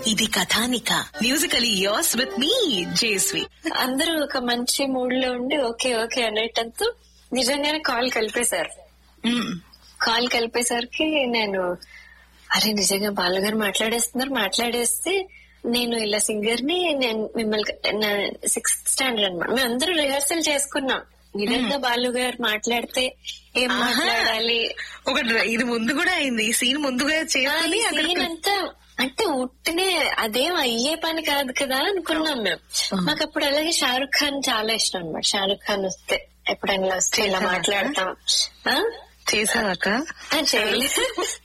ఇది కథానిక musically yours with me జేస్వి. అందరూ ఒక మంచి మూడ్ లో ఉండి ఓకే ఓకే అనేటంతో నిజంగానే కాల్ కలిపేశారు. కాల్ కలిపేసరికి నేను అరే నిజంగా బాలుగారు మాట్లాడేస్తే నేను ఇలా సింగర్ ని, నేను మిమ్మల్ని 6th స్టాండర్డ్ అనమాట, మేము అందరూ రిహర్సల్ చేసుకున్నాం. నిజంగా బాలు గారు మాట్లాడితే ఏం మాట్లాడాలి ఒకటి ఇది ముందు కూడా అయింది. ఈ సీన్ ముందుగా చేయాలి అంతా అంటే ఉట్టినే అదేం అయ్యే పని కాదు కదా అనుకున్నాం మేము. మాకు అప్పుడు అలాగే షారుఖ్ ఖాన్ చాలా ఇష్టం అనమాట. షారుఖ్ ఖాన్ వస్తే ఎప్పుడైనా వస్తే ఇలా మాట్లాడతాం. చేసాక చేయలేదు.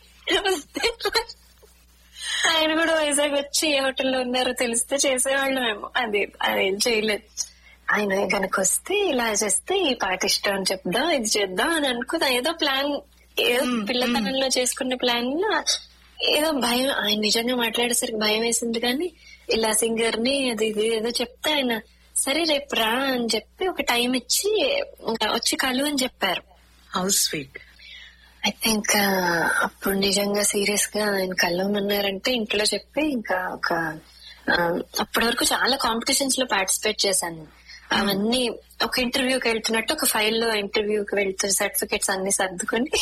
ఆయన కూడా వైజాగ్ వచ్చి ఏ హోటల్లో ఉన్నారో తెలిస్తే చేసేవాళ్ళం మేము. అదేం చేయలేదు. ఆయన కనుక వస్తే ఇలా చేస్తే ఈ పాట ఇష్టం అని చెప్దాం, ఇది చేద్దాం అని అనుకుందా. ఏదో ప్లాన్, ఏదో పిల్లతనంలో చేసుకునే ప్లాన్ లో ఏదో భయం. ఆయన నిజంగా మాట్లాడేసరికి భయం వేసింది. కానీ ఇలా సింగర్ ని అది ఇది ఏదో చెప్తే ఆయన సరే రేపు రా అని చెప్పి ఒక టైం ఇచ్చి వచ్చి కలు అని చెప్పారు. House sweet. అయితే ఇంకా అప్పుడు నిజంగా సీరియస్ గా ఆయన కలవమన్నారంటే ఇంట్లో చెప్పి ఇంకా అప్పటి వరకు చాలా కాంపిటీషన్స్ లో పార్టిసిపేట్ చేశాను. అవన్నీ ఒక ఇంటర్వ్యూకి వెళ్తున్నట్టు ఒక ఫైల్లో ఇంటర్వ్యూకి వెళ్తున్న సర్టిఫికెట్స్ అన్ని సర్దుకుని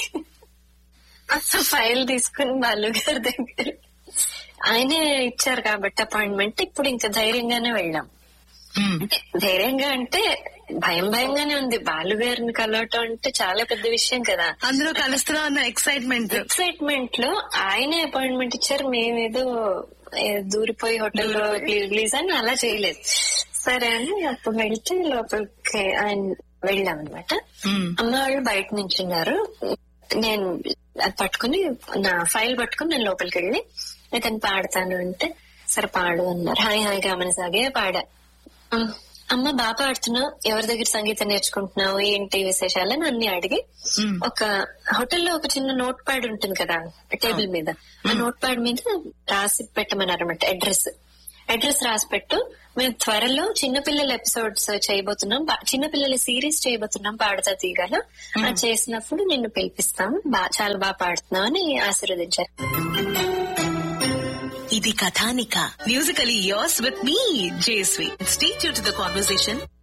ఫైల్ తీసుకుని బాలు గారి దగ్గర ఆయనే ఇచ్చారు కాబట్టి అపాయింట్మెంట్. ఇప్పుడు ఇంకా ధైర్యంగానే వెళ్ళాం. ధైర్యంగా అంటే భయంగానే ఉంది. బాలు గారిని కలవటం అంటే చాలా పెద్ద విషయం కదా. అందులో కలుస్తున్నా అన్న ఎక్సైట్మెంట్ లో ఆయనే అపాయింట్మెంట్ ఇచ్చారు. మేమేదో దూరిపోయి హోటల్లో ప్లీజ్ అని అలా చేయలేదు. సరే అని అప్పుడు వెళ్తే లోపలికి ఆయన వెళ్ళాం అనమాట. అమ్మ వాళ్ళు బయట నించున్నారు. నేను అది పట్టుకుని నా ఫైల్ పట్టుకుని నేను లోపలికి వెళ్ళి ఇతను పాడతాను అంటే సరే పాడు అన్నారు. హాయిగా మనసాగే పాడా. అమ్మ బాగా పాడుతున్నావు, ఎవరి దగ్గర సంగీతం నేర్చుకుంటున్నావు, ఏంటి విశేషాలని అన్ని అడిగి ఒక హోటల్లో ఒక చిన్న నోట్ ప్యాడ్ ఉంటుంది కదా టేబుల్ మీద, ఆ నోట్ ప్యాడ్ మీద రాసి పెట్టమన్నారు అనమాట. అడ్రస్ రాసి పెట్టు, మేము త్వరలో చిన్నపిల్లల ఎపిసోడ్స్ చేయబోతున్నాం, చిన్నపిల్లల సిరీస్ చేయబోతున్నాం పాడుతా తీగల, అది చేసినప్పుడు నిన్ను పిలిపిస్తాం, చాలా బాగా పాడుతున్నావు అని ఆశీర్వదించారు. ఇది కథానిక musically yours with me జేస్వి. Stay tune to the conversation.